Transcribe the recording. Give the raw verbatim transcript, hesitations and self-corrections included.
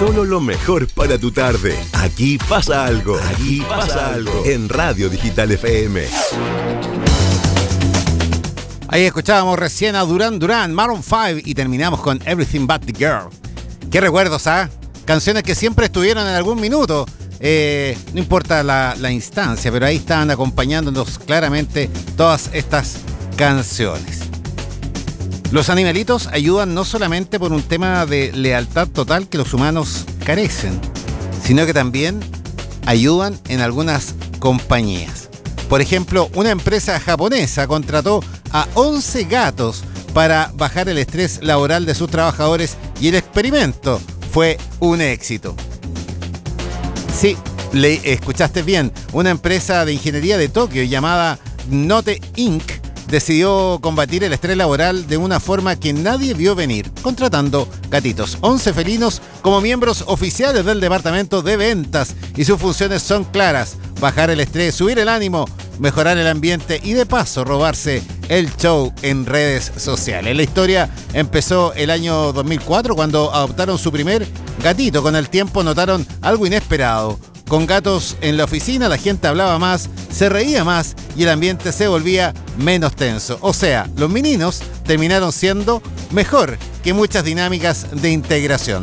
Solo lo mejor para tu tarde. Aquí pasa algo. Aquí pasa algo. En Radio Digital F M. Ahí escuchábamos recién a Duran Duran, Maroon cinco, y terminamos con Everything But The Girl. Qué recuerdos, ¿ah? ¿eh? Canciones que siempre estuvieron en algún minuto. Eh, no importa la, la instancia, pero ahí estaban acompañándonos claramente todas estas canciones. Los animalitos ayudan no solamente por un tema de lealtad total que los humanos carecen, sino que también ayudan en algunas compañías. Por ejemplo, una empresa japonesa contrató a once gatos para bajar el estrés laboral de sus trabajadores y el experimento fue un éxito. Sí, le escuchaste bien. Una empresa de ingeniería de Tokio llamada Note incorporated decidió combatir el estrés laboral de una forma que nadie vio venir, contratando gatitos, once felinos, como miembros oficiales del departamento de ventas, y sus funciones son claras: bajar el estrés, subir el ánimo, mejorar el ambiente y de paso robarse el show en redes sociales. La historia empezó el año dos mil cuatro cuando adoptaron su primer gatito. Con el tiempo notaron algo inesperado. Con gatos en la oficina la gente hablaba más, se reía más y el ambiente se volvía menos tenso. O sea, los meninos terminaron siendo mejor que muchas dinámicas de integración.